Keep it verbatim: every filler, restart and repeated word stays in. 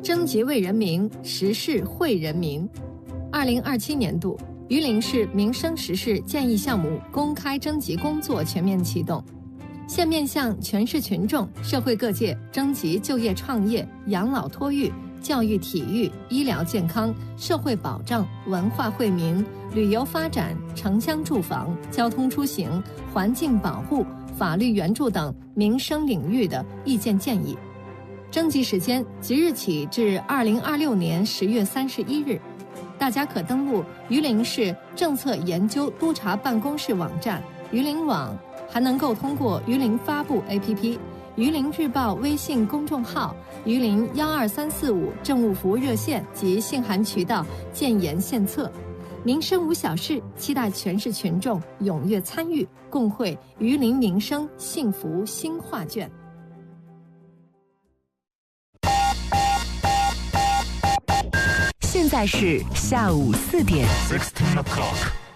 征集为人民，时事惠人民。二零二七年度榆林市民生时事建议项目公开征集工作全面启动，现面向全市群众、社会各界征集就业创业、养老托育、教育体育、医疗健康、社会保障、文化惠民、旅游发展、城乡住房、交通出行、环境保护、法律援助等民生领域的意见建议。征集时间即日起至二零二六年十月三十一日，大家可登录榆林市政策研究督察办公室网站榆林网，还能够通过榆林发布 A P P、榆林日报微信公众号、榆林幺二三四五政务服务热线及信函渠道建言献策。民生无小事，期待全市群众踊跃参与，共绘榆林民生幸福新画卷。 现在是下午四点。 sixteen o'clock